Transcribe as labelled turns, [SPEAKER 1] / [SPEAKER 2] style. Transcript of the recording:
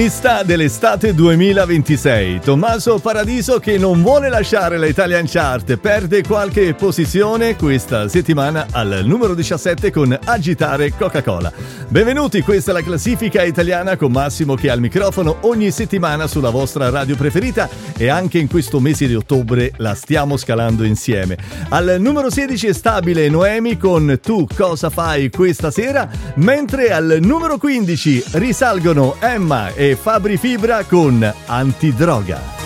[SPEAKER 1] Lista dell'estate 2026. Tommaso Paradiso che non vuole lasciare la Italian Chart, perde qualche posizione questa settimana al numero 17 con Agitare Coca-Cola. Benvenuti, questa è la classifica italiana con Massimo che è al microfono ogni settimana sulla vostra radio preferita e anche in questo mese di ottobre la stiamo scalando insieme. Al numero 16 è stabile Noemi con Tu cosa fai questa sera, mentre al numero 15 risalgono Emma e Fabri Fibra con Antidroga.